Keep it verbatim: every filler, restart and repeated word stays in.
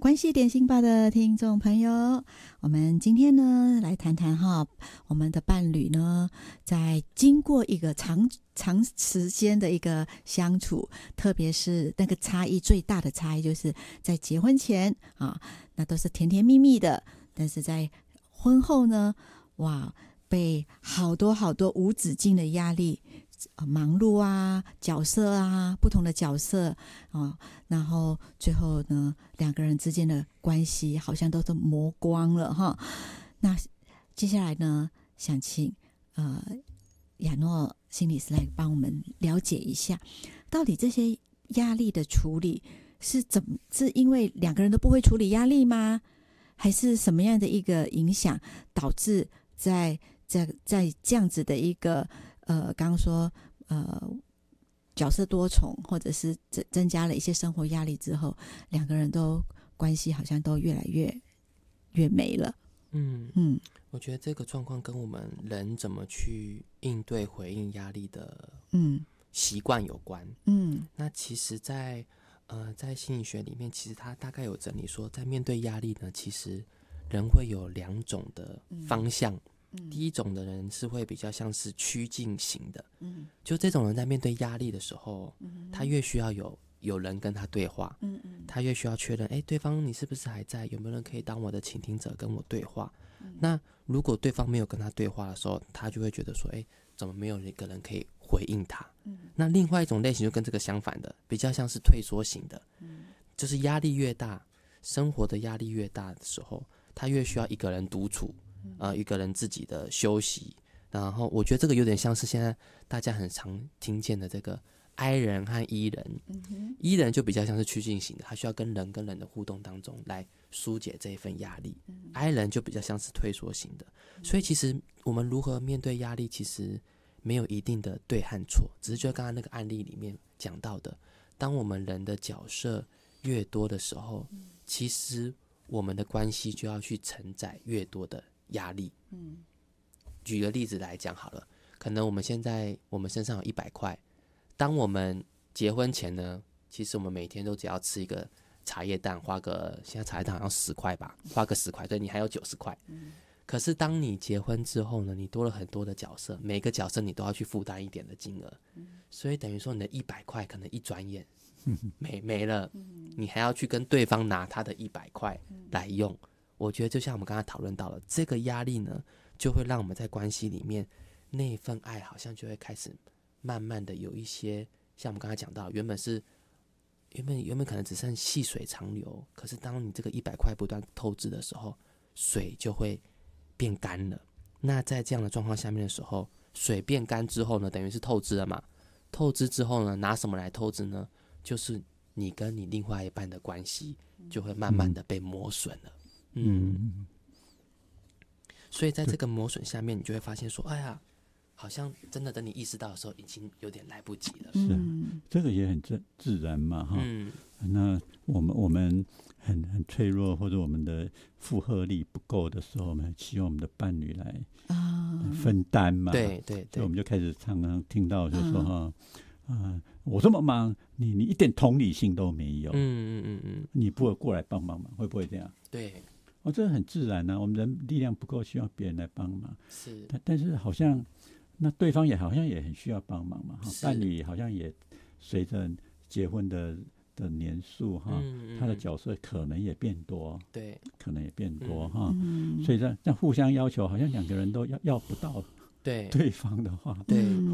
关系点心吧的听众朋友，我们今天呢来谈谈哈，我们的伴侣呢，在经过一个长长时间的一个相处，特别是那个差异最大的差异，就是在结婚前啊，那都是甜甜蜜蜜的，但是在婚后呢，哇，被好多好多无止境的压力。忙碌啊，角色啊，不同的角色啊，然后最后呢，两个人之间的关系好像都是磨光了哈。那接下来呢，想请呃亚诺心理师来帮我们了解一下，到底这些压力的处理是怎么？是因为两个人都不会处理压力吗？还是什么样的一个影响导致在在在这样子的一个呃，刚刚说呃角色多重，或者是增增加了一些生活压力之后，两个人都关系好像都越来越越没了。 嗯嗯， 我觉得这个状况跟我们人怎么去应对回应压力的嗯习惯有关。 嗯那其实在呃在心理学里面，其实他大概有整理说，在面对压力呢，其实人会有两种的方向。 嗯、 第一种的人是会比较像是趋近型的， 嗯， 就这种人在面对压力的时候， 嗯、 他越需要有有人跟他对话， 嗯嗯， 他越需要确认，哎，对方你是不是还在？有没有人可以当我的倾听者跟我对话？嗯、那如果对方没有跟他对话的时候，他就会觉得说，哎，怎么没有一个人可以回应他？嗯、那另外一种类型就跟这个相反的，比较像是退缩型的，嗯、就是压力越大，生活的压力越大的时候，他越需要一个人独处。呃，一个人自己的休息，然后我觉得这个有点像是现在大家很常听见的这个 I 人和 E 人。嗯、E 人就比较像是趋近型的，他需要跟人跟人的互动当中来疏解这一份压力。嗯、I 人就比较像是退缩型的，所以其实我们如何面对压力，其实没有一定的对和错，只是就刚刚那个案例里面讲到的，当我们人的角色越多的时候，嗯、其实我们的关系就要去承载越多的压力。嗯，举个例子来讲好了，可能我们现在我们身上有一百块，当我们结婚前呢，其实我们每天都只要吃一个茶叶蛋，花个现在茶叶蛋好像十块吧，花个十块，对，你还有九十块。嗯，可是当你结婚之后呢，你多了很多的角色，每个角色你都要去负担一点的金额，嗯、所以等于说你的一百块可能一转眼没没了，你还要去跟对方拿他的一百块来用。我觉得就像我们刚才讨论到了，这个压力呢，就会让我们在关系里面那一份爱好像就会开始慢慢的有一些，像我们刚才讲到，原本是原本原本可能只剩细水长流，可是当你这个一百块不断透支的时候，水就会变干了。那在这样的状况下面的时候，水变干之后呢，等于是透支了嘛？透支之后呢，拿什么来透支呢？就是你跟你另外一半的关系就会慢慢的被磨损了。嗯，嗯，所以在这个磨损下面，你就会发现说，哎呀，好像真的等你意识到的时候，已经有点来不及了。 是啊，这个也很自自然嘛，哈。 嗯， 那我们我们很很脆弱，或者我们的负荷力不够的时候，我们希望我们的伴侣来啊分担嘛。 对对对， 所以我们就开始常常听到就说哈。嗯啊，我这么忙，你你一点同理心都没有，嗯嗯嗯嗯，你不会过来帮帮忙，会不会这样？ 对。 哦，这很自然啊，我们人力量不够，需要别人来帮忙。 是， 但但是好像那对方也好像也很需要帮忙嘛，伴侣好像也随着结婚的的年数哈，嗯嗯、他的角色可能也变多， 对， 可能也变多哈， 嗯、 所以这样互相要求，好像两个人都要要不到对对方的话， 对。